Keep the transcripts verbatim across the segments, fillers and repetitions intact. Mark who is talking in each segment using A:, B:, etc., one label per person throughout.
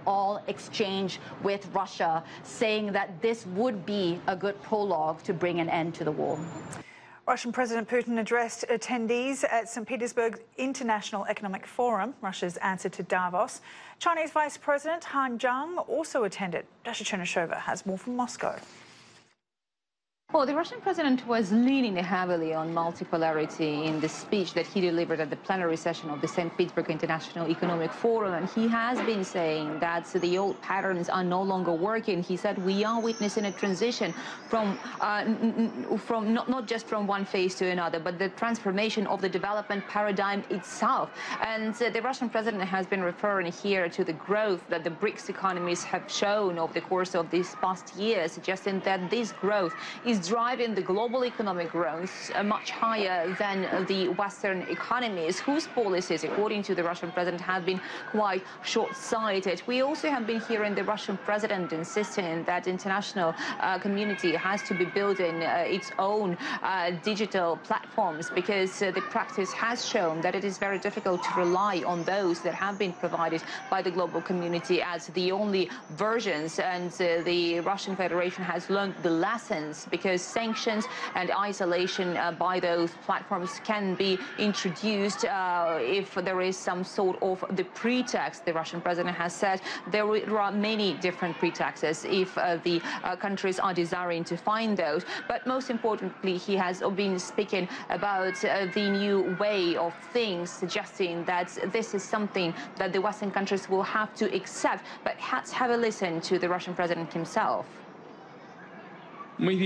A: all exchange with Russia, saying that this would be a good prologue to bring an end to the war.
B: Russian President Putin addressed attendees at Saint Petersburg International Economic Forum, Russia's answer to Davos. Chinese Vice President Han Zheng also attended. Dasha Chernyshova has more from Moscow.
C: Well, the Russian president was leaning heavily on multipolarity in the speech that he delivered at the plenary session of the Saint Petersburg International Economic Forum, and he has been saying that the old patterns are no longer working. He said we are witnessing a transition from, uh, from not, not just from one phase to another, but the transformation of the development paradigm itself. And uh, the Russian president has been referring here to the growth that the BRICS economies have shown over the course of these past years, suggesting that this growth is driving the global economic growth uh, much higher than uh, the Western economies, whose policies, according to the Russian president, have been quite short-sighted. We also have been hearing the Russian president insisting that the international uh, community has to be building uh, its own uh, digital platforms, because uh, the practice has shown that it is very difficult to rely on those that have been provided by the global community as the only versions. And uh, the Russian Federation has learned the lessons, because sanctions and isolation uh, by those platforms can be introduced uh, if there is some sort of the pretext. The Russian president has said there are many different pretexts if uh, the uh, countries are desiring to find those. But most importantly, he has been speaking about uh, the new way of things, suggesting that this is something that the Western countries will have to accept. But let's have a listen to the Russian president himself.
D: We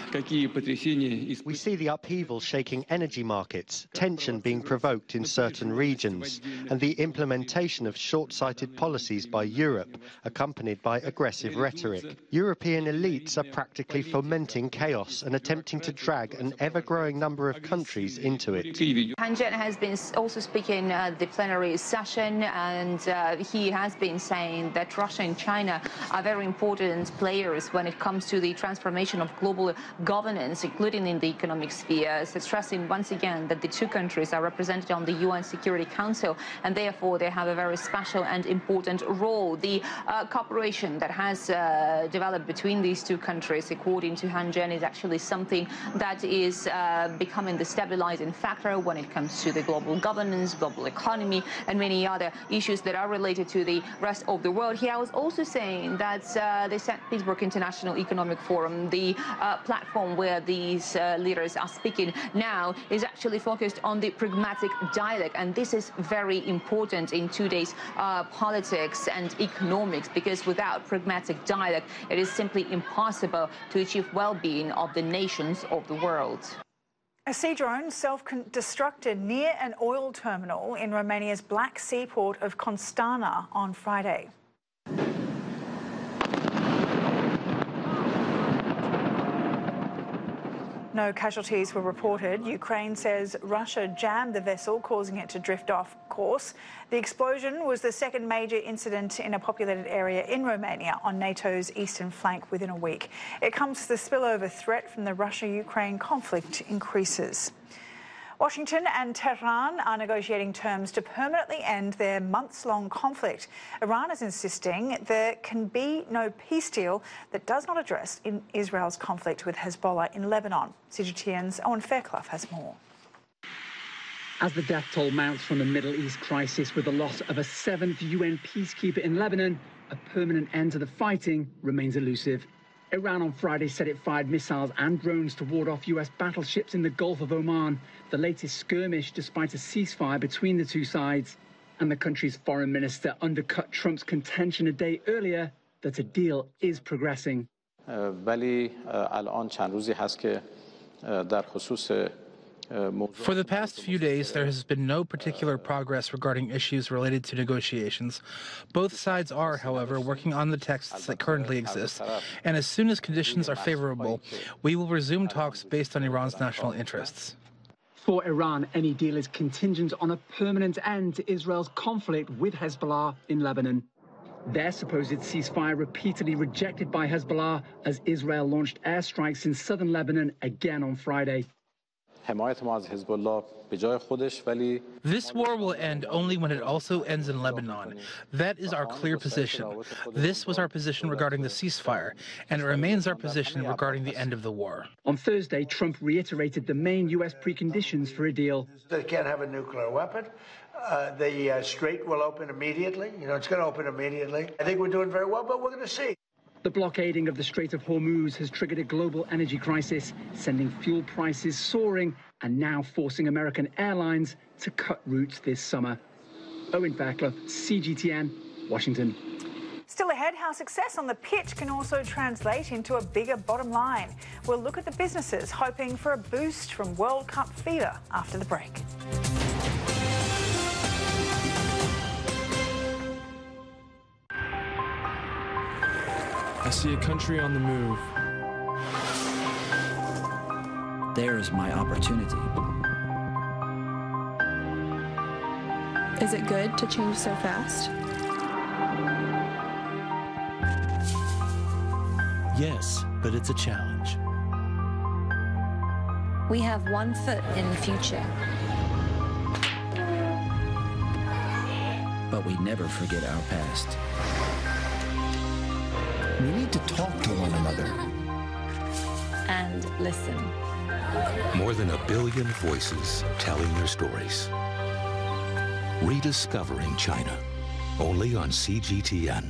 E: see the upheaval shaking energy markets, tension being provoked in certain regions, and the implementation of short-sighted policies by Europe, accompanied by aggressive rhetoric. European elites are practically fomenting chaos and attempting to drag an ever-growing number of countries into it.
C: Han Zheng has been also speaking at the plenary session, and uh, he has been saying that Russia and China are very important players when it comes to the transformation of global governance, including in the economic sphere, so stressing once again that the two countries are represented on the U N Security Council, and therefore they have a very special and important role. The uh, cooperation that has uh, developed between these two countries, according to Han Zheng, is actually something that is uh, becoming the stabilizing factor when it comes to the global governance, global economy, and many other issues that are related to the rest of the world. He was also saying that uh, the Saint Petersburg International Economic Forum, the uh, platform where these uh, leaders are speaking now, is actually focused on the pragmatic dialogue, and this is very important in today's uh, politics and economics, because without pragmatic dialogue, it is simply impossible to achieve well-being of the nations of the world.
B: A sea drone self-destructed near an oil terminal in Romania's Black Sea port of Constanta on Friday. No casualties were reported. Ukraine says Russia jammed the vessel, causing it to drift off course. The explosion was the second major incident in a populated area in Romania on NATO's eastern flank within a week. It comes as the spillover threat from the Russia-Ukraine conflict increases. Washington and Tehran are negotiating terms to permanently end their months-long conflict. Iran is insisting there can be no peace deal that does not address in Israel's conflict with Hezbollah in Lebanon. C G T N's Owen Fairclough has more.
F: As the death toll mounts from the Middle East crisis with the loss of a seventh U N peacekeeper in Lebanon, a permanent end to the fighting remains elusive. Iran on Friday said it fired missiles and drones to ward off U S battleships in the Gulf of Oman, the latest skirmish despite a ceasefire between the two sides. And the country's foreign minister undercut Trump's contention a day earlier that a deal is progressing.
G: For the past few days, there has been no particular progress regarding issues related to negotiations. Both sides are, however, working on the texts that currently exist, and as soon as conditions are favorable, we will resume talks based on Iran's national interests.
F: For Iran, any deal is contingent on a permanent end to Israel's conflict with Hezbollah in Lebanon. Their supposed ceasefire repeatedly rejected by Hezbollah as Israel launched airstrikes in southern Lebanon again on Friday.
G: This war will end only when it also ends in Lebanon. That is our clear position. This was our position regarding the ceasefire, and it remains our position regarding the end of the war.
F: On Thursday, Trump reiterated the main U S preconditions for a deal.
H: They can't have a nuclear weapon. Uh, the uh, Strait will open immediately. You know, it's going to open immediately. I think we're doing very well, but we're going to see.
F: The blockading of the Strait of Hormuz has triggered a global energy crisis, sending fuel prices soaring and now forcing American airlines to cut routes this summer. Owen Fackler, C G T N, Washington.
B: Still ahead, how success on the pitch can also translate into a bigger bottom line. We'll look at the businesses hoping for a boost from World Cup fever after the break.
I: I see a country on the move.
J: There's my opportunity.
K: Is it good to change so fast?
L: Yes, but it's a challenge.
M: We have one foot in the future.
J: But we never forget our past.
L: We need to talk to one another.
M: And listen.
N: More than a billion voices telling their stories. Rediscovering China. Only on C G T N.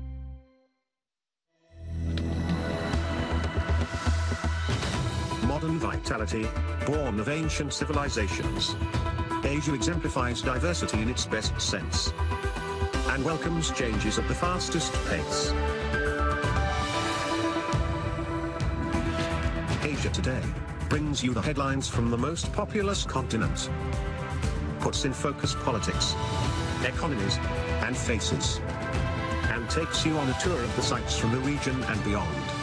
O: Modern vitality, born of ancient civilizations. Asia exemplifies diversity in its best sense. And welcomes changes at the fastest pace. Asia Today brings you the headlines from the most populous continent. Puts in focus politics, economies, and faces. And takes you on a tour of the sights from the region and beyond.